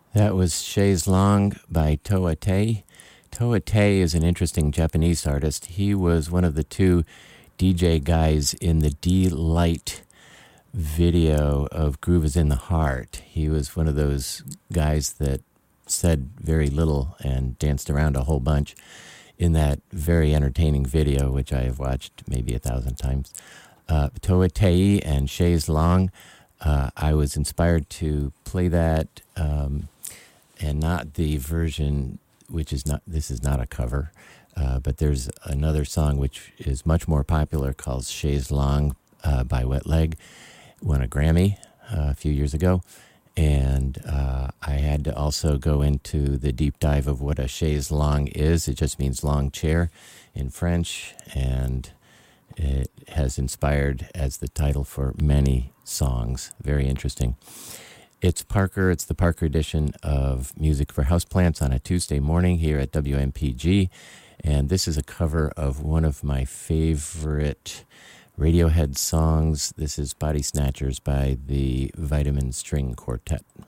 That was Chaise Long by Toa Tei. Toa Tei is an interesting Japanese artist. He was one of the two DJ guys in the D-Light video of Groove is in the Heart. He was one of those guys that said very little and danced around a whole bunch in that very entertaining video, which I have watched maybe 1,000 times. Toa Tei and Chaise Long. I was inspired to play that, and not the version, which is not, this is not a cover, but there's another song which is much more popular called Chaise Long by Wet Leg. Won a Grammy a few years ago. And I had to also go into the deep dive of what a chaise longue is. It just means long chair in French, and it has inspired as the title for many songs. Very interesting. It's Parker. It's the Parker edition of Music for Houseplants on a Tuesday morning here at WMPG. And this is a cover of one of my favorite Radiohead songs. This is Body Snatchers by the Vitamin String Quartet.